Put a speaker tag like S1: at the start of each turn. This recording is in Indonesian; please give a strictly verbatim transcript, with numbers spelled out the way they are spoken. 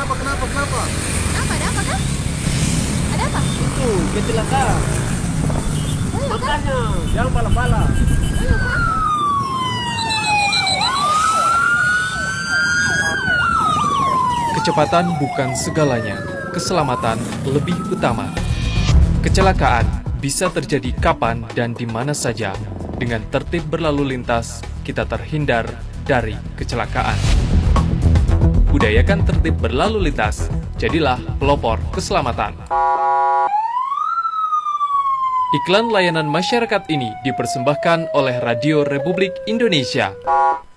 S1: Kenapa, kenapa, kenapa?
S2: Kenapa? Ada apa kan? Ada apa?
S1: Itu, kecelakaan.
S2: Oh iya kan?
S1: Makanya, jangan bala-bala.
S2: Oh iya kan?
S3: Kecepatan bukan segalanya, keselamatan lebih utama. Kecelakaan bisa terjadi kapan dan di mana saja. Dengan tertib berlalu lintas, kita terhindar dari kecelakaan. Budayakan tertib berlalu lintas, jadilah pelopor keselamatan. Iklan layanan masyarakat ini dipersembahkan oleh Radio Republik Indonesia.